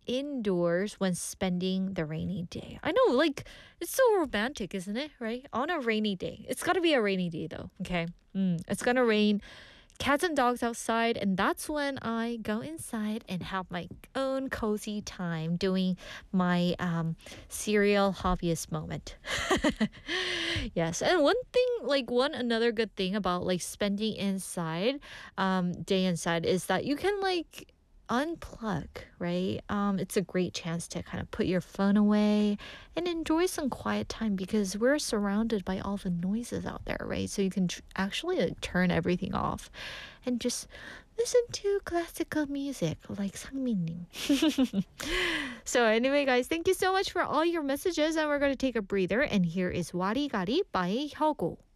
indoors when spending the rainy day. I know, like, it's so romantic, isn't it? Right? On a rainy day. It's got to be a rainy day, though. Okay. It's going to rain. Cats and dogs outside, and that's when I go inside and have my own cozy time doing my serial hobbyist moment. Yes, and one thing, like one another good thing about like spending inside, day inside, is that you can like unplug, right? It's a great chance to kind of put your phone away and enjoy some quiet time because we're surrounded by all the noises out there, right? So you can actually like, turn everything off and just listen to classical music like Sangmin-님. So anyway, guys, thank you so much for all your messages, and we're going to take a breather. And here is Wari Gari by Hyogo.